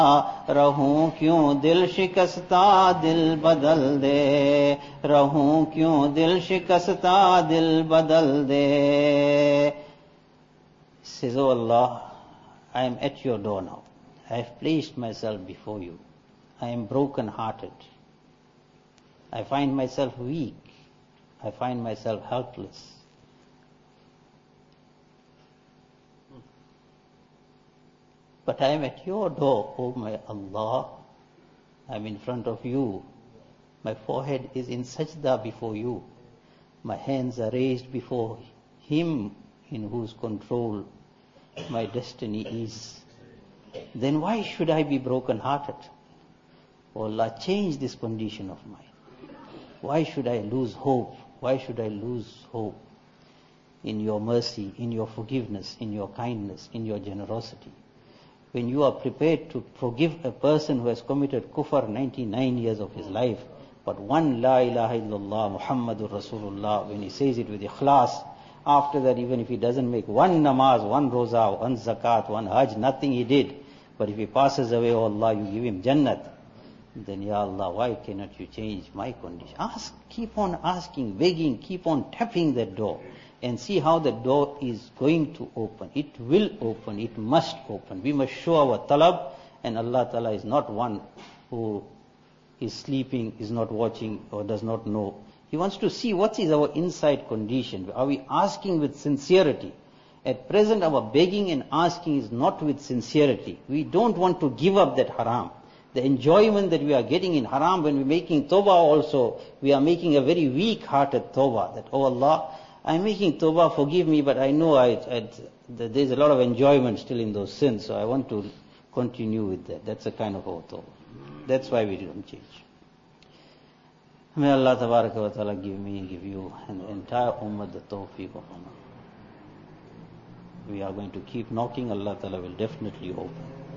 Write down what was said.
रहूं क्यों दिल शिकस्ता दिल बदल दे, रहूं क्यों दिल शिकस्ता दिल बदल दे. Says, "Oh Allah, I am at your door now. I have placed myself before you. I am broken hearted. I find myself weak. I find myself helpless. But I am at your door, oh my Allah. I am in front of you. My forehead is in sajda before you. My hands are raised before Him in whose control my destiny is. Then why should I be broken-hearted? Oh Allah, change this condition of mine. Why should I lose hope? Why should I lose hope in your mercy, in your forgiveness, in your kindness, in your generosity? When you are prepared to forgive a person who has committed kufr 99 years of his life, but one La ilaha illallah Muhammadur Rasulullah, when he says it with ikhlas, after that even if he doesn't make one namaz, one roza, one zakat, one hajj, nothing he did, but if he passes away, oh Allah, you give him jannat, then Ya Allah, why cannot you change my condition? Ask, keep on asking, begging, keep on tapping that door, and see how the door is going to open. It will open, it must open. We must show our talab, and Allah Ta'ala is not one who is sleeping, is not watching, or does not know. He wants to see what is our inside condition. Are we asking with sincerity? At present our begging and asking is not with sincerity. We don't want to give up that haram. The enjoyment that we are getting in haram, when we're making tawbah also, we are making a very weak-hearted tawbah. That, oh Allah, I'm making tawbah, forgive me, but I know there's a lot of enjoyment still in those sins, so I want to continue with that. That's a kind of our tawbah. That's why we don't change. May Allah Tabaraka wa Ta'ala give me, give you, and the entire ummah the tawfiq of amal. We are going to keep knocking, Allah Ta'ala will definitely open.